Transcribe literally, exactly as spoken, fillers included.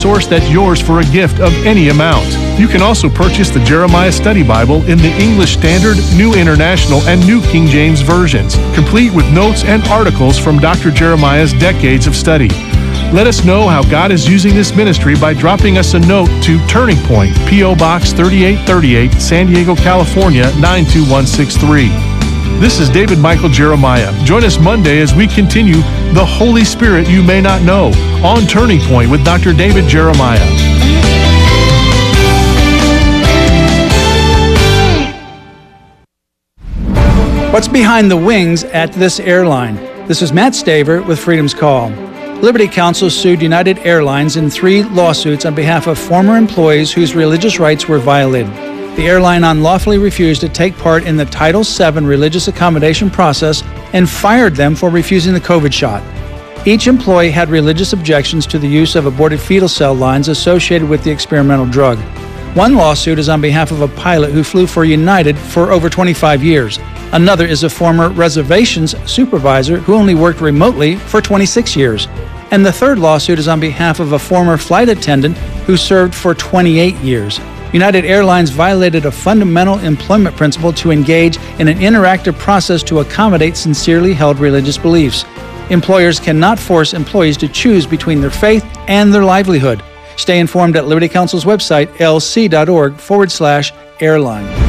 Source that's yours for a gift of any amount. You can also purchase the Jeremiah Study Bible in the English Standard, New International, and New King James versions, complete with notes and articles from Doctor Jeremiah's decades of study. Let us know how God is using this ministry by dropping us a note to Turning Point, P O Box thirty-eight thirty-eight, San Diego, California, nine two one six three. This is David Michael Jeremiah. Join us Monday as we continue The Holy Spirit You May Not Know on Turning Point with Doctor David Jeremiah. What's behind the wings at this airline? This is Matt Staver with Freedom's Call. Liberty Counsel sued United Airlines in three lawsuits on behalf of former employees whose religious rights were violated. The airline unlawfully refused to take part in the Title seven religious accommodation process and fired them for refusing the COVID shot. Each employee had religious objections to the use of aborted fetal cell lines associated with the experimental drug. One lawsuit is on behalf of a pilot who flew for United for over twenty-five years. Another is a former reservations supervisor who only worked remotely for twenty-six years. And the third lawsuit is on behalf of a former flight attendant who served for twenty-eight years. United Airlines violated a fundamental employment principle to engage in an interactive process to accommodate sincerely held religious beliefs. Employers cannot force employees to choose between their faith and their livelihood. Stay informed at Liberty Counsel's website, lc.org forward slash airline.